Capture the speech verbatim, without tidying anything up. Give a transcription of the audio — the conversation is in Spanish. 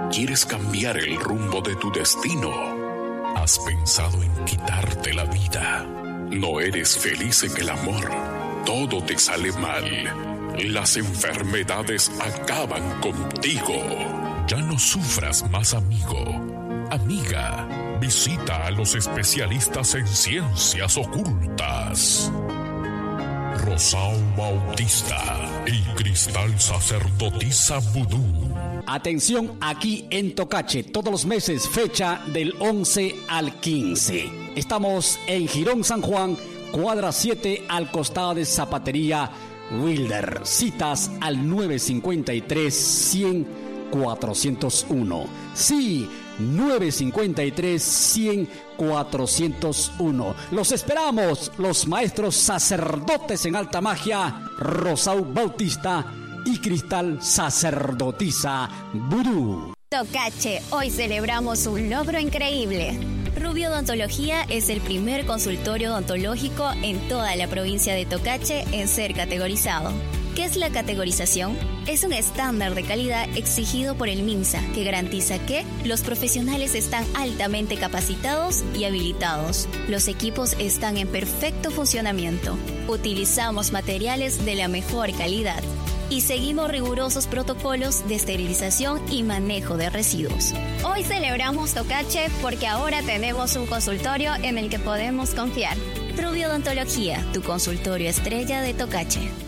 ¿Quieres cambiar el rumbo de tu destino? ¿Has pensado en quitarte la vida? ¿No eres feliz en el amor? Todo te sale mal. Las enfermedades acaban contigo. Ya no sufras más, amigo. Amiga, visita a los especialistas en ciencias ocultas. Rosao Bautista y Cristal Sacerdotisa Vudú. Atención, aquí en Tocache, todos los meses, fecha del once al quince. Estamos en Girón San Juan, cuadra siete, al costado de Zapatería Wilder. Citas al nueve cinco tres, cien, cuatrocientos uno. Sí, nueve cinco tres, cien, cuatrocientos uno. Los esperamos, los maestros sacerdotes en alta magia, Rosao Bautista y Cristal Sacerdotisa Vudú. Tocache, hoy celebramos un logro increíble. Rubio Odontología es el primer consultorio odontológico en toda la provincia de Tocache en ser categorizado. ¿Qué es la categorización? Es un estándar de calidad exigido por el MINSA que garantiza que los profesionales están altamente capacitados y habilitados. Los equipos están en perfecto funcionamiento. Utilizamos materiales de la mejor calidad y seguimos rigurosos protocolos de esterilización y manejo de residuos. Hoy celebramos Tocache porque ahora tenemos un consultorio en el que podemos confiar. Rubio Odontología, tu consultorio estrella de Tocache.